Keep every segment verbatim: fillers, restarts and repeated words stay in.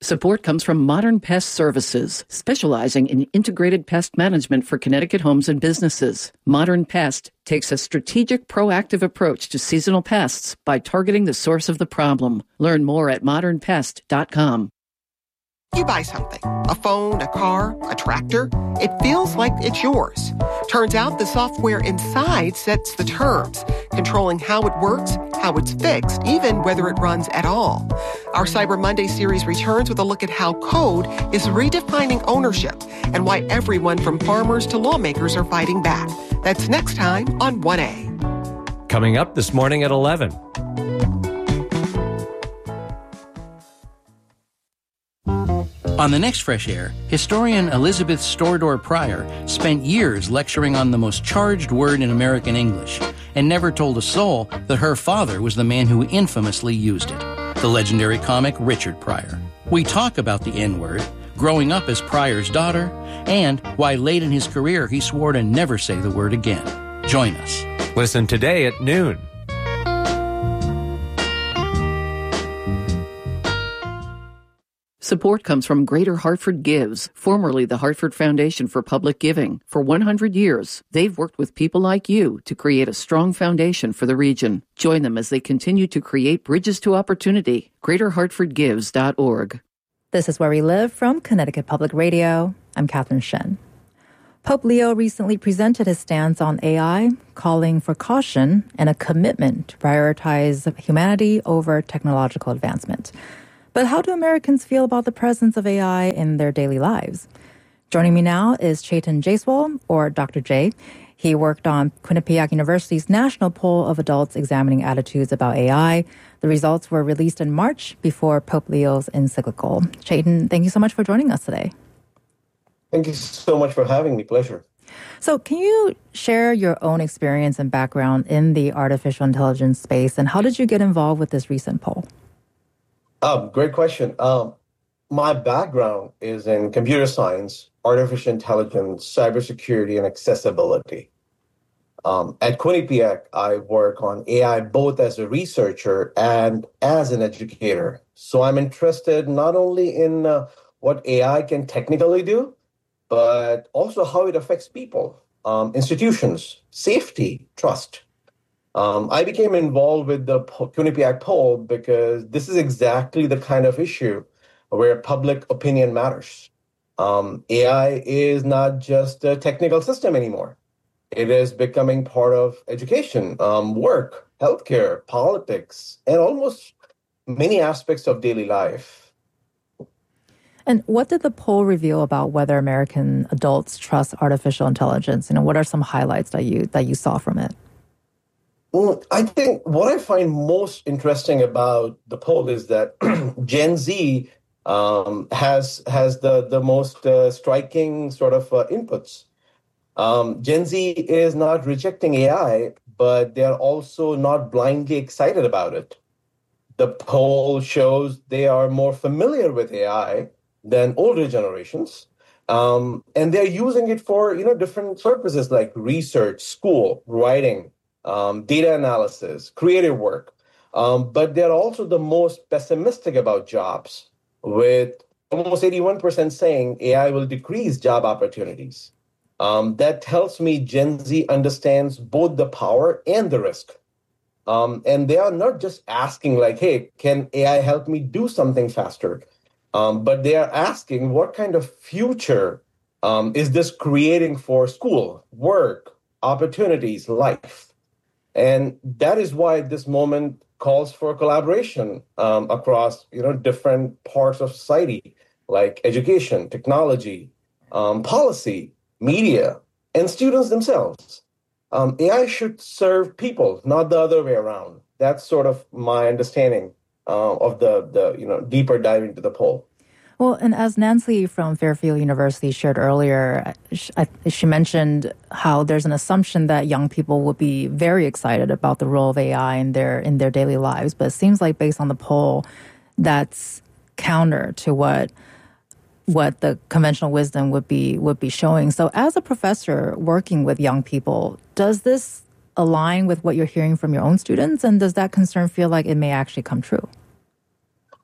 Support comes from Modern Pest Services, specializing in integrated pest management for Connecticut homes and businesses. Modern Pest takes a strategic, proactive approach to seasonal pests by targeting the source of the problem. Learn more at modern pest dot com. You buy something, a phone, a car, a tractor, it feels like it's yours. Turns out the software inside sets the terms, controlling how it works, how it's fixed, even whether it runs at all. Our Cyber Monday series returns with a look at how code is redefining ownership and why everyone from farmers to lawmakers are fighting back. That's next time on one A. Coming up this morning at eleven. On the next Fresh Air, historian Elizabeth Storedore Pryor spent years lecturing on the most charged word in American English and never told a soul that her father was the man who infamously used it, the legendary comic Richard Pryor. We talk about the N-word, growing up as Pryor's daughter, and why late in his career he swore to never say the word again. Join us. Listen today at noon. Support comes from Greater Hartford Gives, formerly the Hartford Foundation for Public Giving. For one hundred years, they've worked with people like you to create a strong foundation for the region. Join them as they continue to create bridges to opportunity. greater hartford gives dot org. This is Where We Live from Connecticut Public Radio. I'm Catherine Shen. Pope Leo recently presented his stance on A I, calling for caution and a commitment to prioritize humanity over technological advancement. But how do Americans feel about the presence of A I in their daily lives? Joining me now is Chetan Jaiswal, or Doctor J. He worked on Quinnipiac University's national poll of adults examining attitudes about A I. The results were released in March before Pope Leo's encyclical. Chetan, thank you so much for joining us today. Thank you so much for having me. Pleasure. So can you share your own experience and background in the artificial intelligence space, and how did you get involved with this recent poll? Um, great question. Um, my background is in computer science, artificial intelligence, cybersecurity, and accessibility. Um, at Quinnipiac, I work on A I both as a researcher and as an educator. So I'm interested not only in uh, what A I can technically do, but also how it affects people, um, institutions, safety, trust. Um, I became involved with the Quinnipiac poll because this is exactly the kind of issue where public opinion matters. Um, A I is not just a technical system anymore. It is becoming part of education, um, work, healthcare, politics, and almost many aspects of daily life. And what did the poll reveal about whether American adults trust artificial intelligence? You know, what are some highlights that you that you saw from it? Well, I think what I find most interesting about the poll is that Gen Z um, has has the the most uh, striking sort of uh, inputs. Um, Gen Z is not rejecting A I, but they are also not blindly excited about it. The poll shows they are more familiar with A I than older generations, um, and they're using it for you know different purposes like research, school, writing, um, data analysis, creative work. Um, but they're also the most pessimistic about jobs, with almost eighty-one percent saying A I will decrease job opportunities. Um, that tells me Gen Z understands both the power and the risk. Um, and they are not just asking like, hey, can A I help me do something faster? Um, but they are asking what kind of future um, is this creating for school, work, opportunities, life? And that is why this moment calls for collaboration um, across, you know, different parts of society, like education, technology, um, policy, media, and students themselves. Um, A I should serve people, not the other way around. That's sort of my understanding uh, of the, the, you know, deeper dive into the poll. Well, and as Nancy from Fairfield University shared earlier, she mentioned how there's an assumption that young people will be very excited about the role of A I in their in their daily lives. But it seems like based on the poll, that's counter to what what the conventional wisdom would be would be showing. So as a professor working with young people, does this align with what you're hearing from your own students? And does that concern feel like it may actually come true?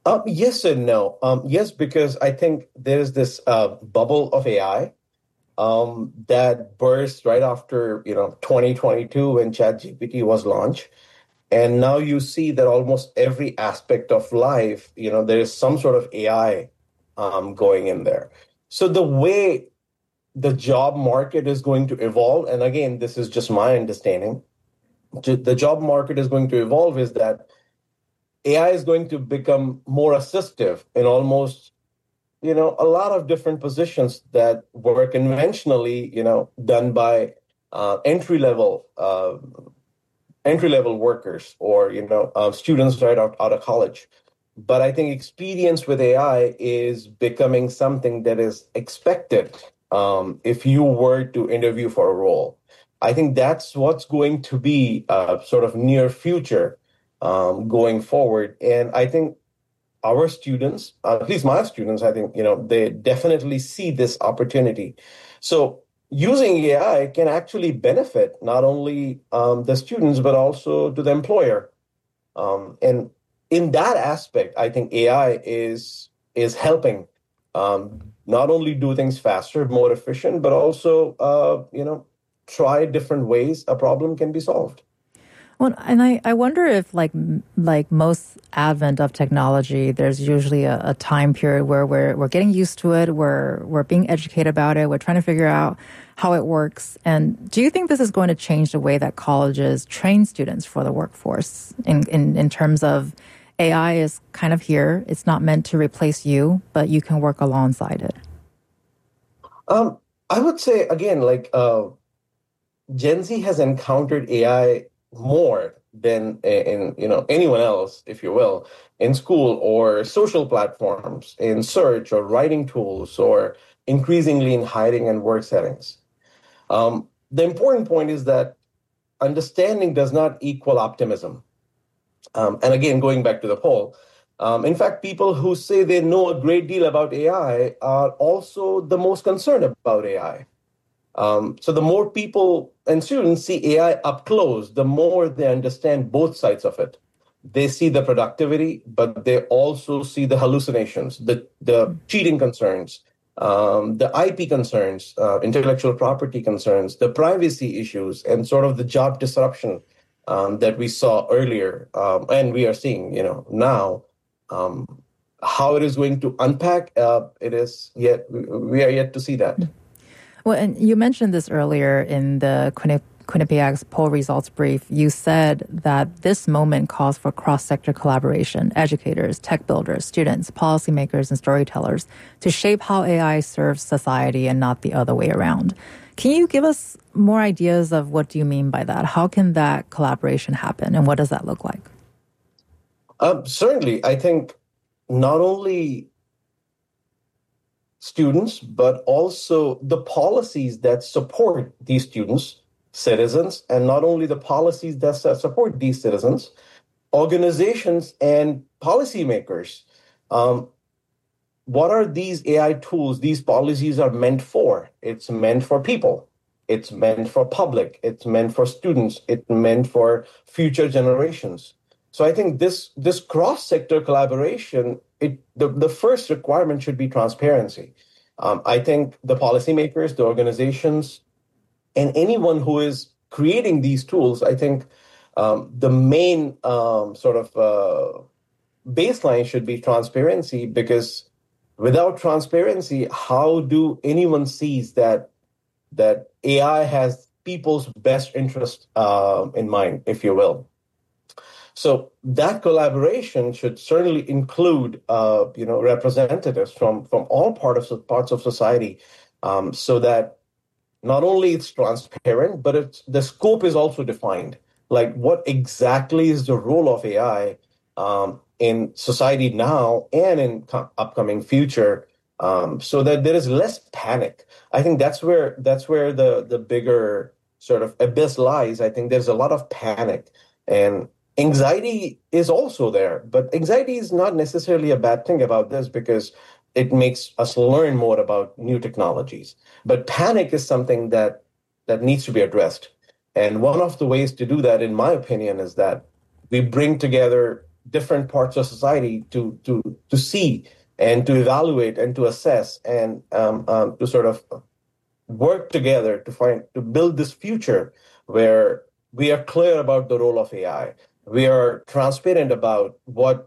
Um, yes and no. Um, yes, because I think there's this uh, bubble of A I um, that burst right after, you know, twenty twenty-two when ChatGPT was launched. And now you see that almost every aspect of life, you know, there is some sort of A I um, going in there. So the way the job market is going to evolve, and again, this is just my understanding, the job market is going to evolve is that A I is going to become more assistive in almost, you know, a lot of different positions that were conventionally, you know, done by uh, entry level uh, entry level workers or, you know, uh, students right out, out of college. But I think experience with A I is becoming something that is expected um, if you were to interview for a role. I think that's what's going to be uh, sort of near future um, going forward. And I think our students, uh, at least my students, I think, you know, they definitely see this opportunity. So using A I can actually benefit not only um, the students, but also to the employer. Um, and in that aspect, I think A I is is helping um, not only do things faster, more efficient, but also, uh, you know, try different ways a problem can be solved. Well, and I, I wonder if like like most advent of technology, there's usually a, a time period where we're we're getting used to it, we're we're being educated about it, we're trying to figure out how it works. And do you think this is going to change the way that colleges train students for the workforce in, in, in terms of A I is kind of here, it's not meant to replace you, but you can work alongside it? Um, I would say, again, like uh, Gen Z has encountered A I more than in, you know, anyone else, if you will, in school or social platforms, in search or writing tools, or increasingly in hiring and work settings. Um, the important point is that understanding does not equal optimism. Um, and again, going back to the poll, um, in fact, people who say they know a great deal about A I are also the most concerned about A I. Um, so the more people and students see A I up close, the more they understand both sides of it. They see the productivity, but they also see the hallucinations, the, the cheating concerns, um, the I P concerns, uh, intellectual property concerns, the privacy issues, and sort of the job disruption um, that we saw earlier, um, and we are seeing, you know, now. Um, how it is going to unpack, uh, it is yet we are yet to see that. Well, and you mentioned this earlier in the Quinnipiac's poll results brief. You said that this moment calls for cross-sector collaboration, educators, tech builders, students, policymakers, and storytellers to shape how A I serves society and not the other way around. Can you give us more ideas of what do you mean by that? How can that collaboration happen, and what does that look like? Um, certainly, I think not only students, but also the policies that support these students, citizens, and not only the policies that support these citizens, organizations and policymakers. Um, what are these A I tools, these policies are meant for? It's meant for people. It's meant for public. It's meant for students. It's meant for future generations. So I think this this cross-sector collaboration, it the, the first requirement should be transparency. Um, I think the policymakers, the organizations, and anyone who is creating these tools, I think um, the main um, sort of uh, baseline should be transparency, because without transparency, how do anyone sees that that A I has people's best interest uh, in mind, if you will? So that collaboration should certainly include, uh, you know, representatives from, from all part of, parts of society, um, so that not only it's transparent, but it's, the scope is also defined. Like, what exactly is the role of A I um, in society now and in co- upcoming future, um, so that there is less panic. I think that's where that's where the the bigger sort of abyss lies. I think there's a lot of panic, and anxiety is also there, but anxiety is not necessarily a bad thing about this, because it makes us learn more about new technologies. But panic is something that that needs to be addressed. And one of the ways to do that, in my opinion, is that we bring together different parts of society to to to see and to evaluate and to assess and um, um, to sort of work together to find to build this future where we are clear about the role of A I. We are transparent about what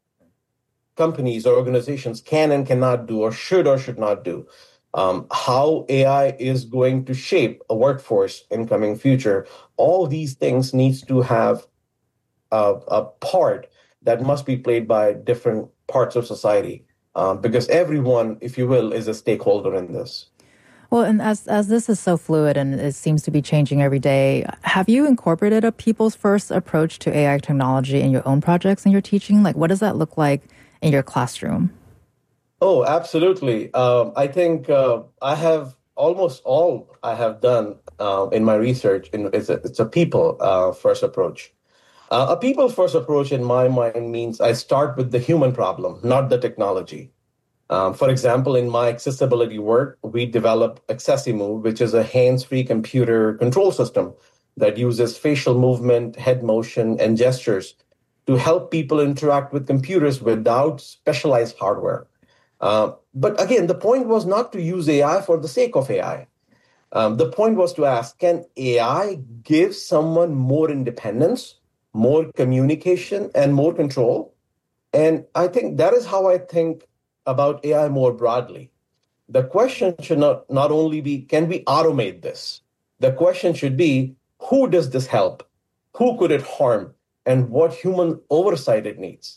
companies or organizations can and cannot do or should or should not do. Um, how A I is going to shape a workforce in coming future. All these things needs to have a, a part that must be played by different parts of society, um, because everyone, if you will, is a stakeholder in this. Well, and as as this is so fluid and it seems to be changing every day, have you incorporated a people's first approach to A I technology in your own projects and your teaching? Like, what does that look like in your classroom? Oh, absolutely. Um, I think uh, I have almost all I have done uh, in my research. In, it's, a, it's a people uh, first approach. Uh, a people first approach in my mind means I start with the human problem, not the technology. Um, for example, in my accessibility work, we developed Accessimove, which is a hands-free computer control system that uses facial movement, head motion, and gestures to help people interact with computers without specialized hardware. Uh, but again, the point was not to use A I for the sake of A I. Um, the point was to ask, can A I give someone more independence, more communication, and more control? And I think that is how I think about A I more broadly. The question should not, not only be, can we automate this? The question should be, who does this help? Who could it harm? And what human oversight it needs?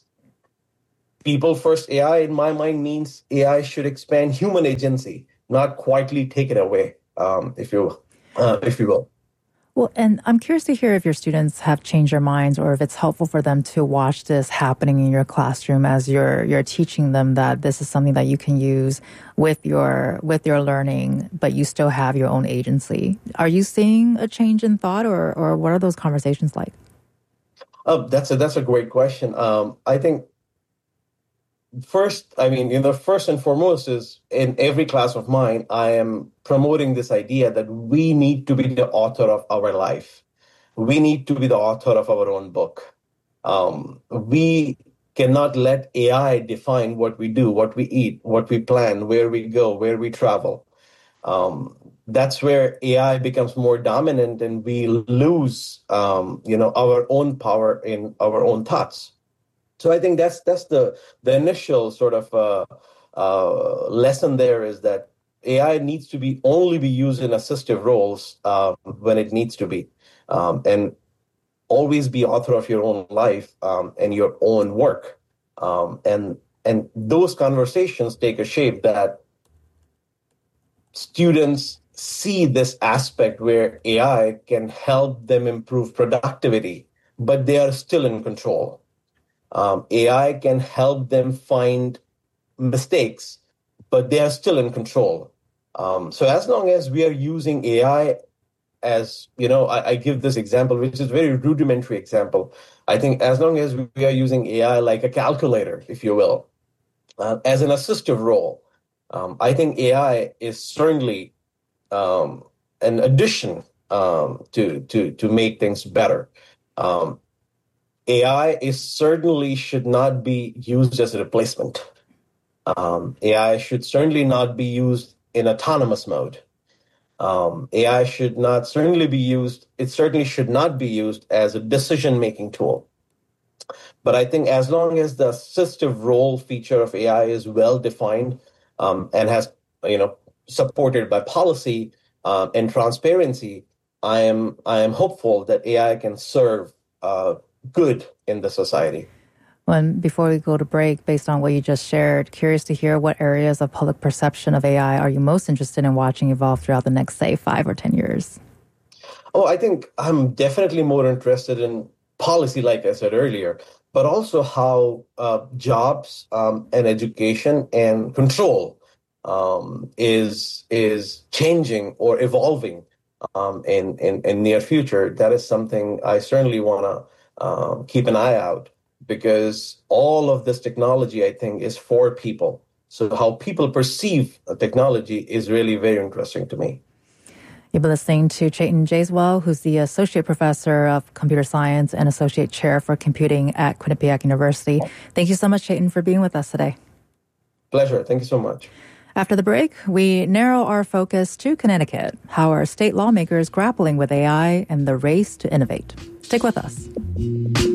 People first A I, in my mind, means A I should expand human agency, not quietly take it away, um, if you uh, if you will. Well, and I'm curious to hear if your students have changed their minds or if it's helpful for them to watch this happening in your classroom as you're you're teaching them that this is something that you can use with your with your learning, but you still have your own agency. Are you seeing a change in thought, or or what are those conversations like? Oh, that's a that's a great question. Um, I think. First, I mean, you know, first and foremost is in every class of mine, I am promoting this idea that we need to be the author of our life. We need to be the author of our own book. Um, we cannot let A I define what we do, what we eat, what we plan, where we go, where we travel. Um, that's where A I becomes more dominant and we lose, um, you know, our own power in our own thoughts. So I think that's that's the the initial sort of uh, uh, lesson there is that A I needs to be only be used in assistive roles uh, when it needs to be, um, and always be author of your own life um, and your own work. Um, and and those conversations take a shape that students see this aspect where A I can help them improve productivity, but they are still in control. Um, A I can help them find mistakes, but they are still in control. Um, so as long as we are using A I as, you know, I, I give this example, which is a very rudimentary example. I think as long as we are using A I like a calculator, if you will, uh, as an assistive role, um, I think A I is certainly um, an addition um, to, to, to make things better. Um, A I is certainly should not be used as a replacement. Um, A I should certainly not be used in autonomous mode. Um, A I should not certainly be used, it certainly should not be used as a decision-making tool. But I think as long as the assistive role feature of A I is well-defined um, and has, you know, supported by policy um, and transparency, I am I am hopeful that A I can serve uh, good in the society. Well, and before we go to break, based on what you just shared, curious to hear what areas of public perception of A I are you most interested in watching evolve throughout the next, say, five or ten years? Oh, I think I'm definitely more interested in policy, like I said earlier, but also how uh, jobs um, and education and control um, is is changing or evolving um, in, in in near future. That is something I certainly want to Uh, keep an eye out, because all of this technology, I think, is for people. So how people perceive technology is really very interesting to me. You've been listening to Chetan Jaiswal, who's the Associate Professor of Computer Science and Associate Chair for Computing at Quinnipiac University. Thank you so much, Chetan, for being with us today. Pleasure. Thank you so much. After the break, we narrow our focus to Connecticut. How are state lawmakers grappling with A I and the race to innovate? Stick with us.